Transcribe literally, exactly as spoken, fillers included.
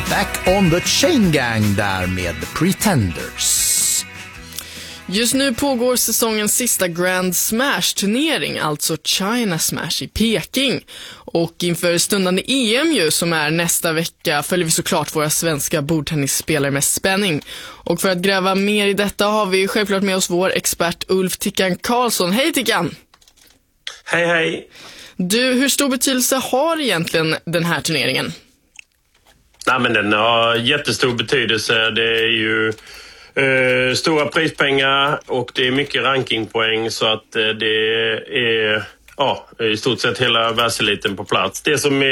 Back on the Chain Gang där med Pretenders. Just nu pågår säsongens sista Grand Smash-turnering, alltså China Smash i Peking. Och inför stundande E M ju, som är nästa vecka, följer vi såklart våra svenska bordtennisspelare med spänning. Och för att gräva mer i detta har vi självklart med oss vår expert Ulf Tickan Karlsson. Hej Tickan! Hej hej! Du, hur stor betydelse har egentligen den här turneringen? Nej, men den har jättestor betydelse. Det är ju eh, stora prispengar och det är mycket rankingpoäng, så att eh, det är ja, i stort sett hela världseliten på plats. Det som är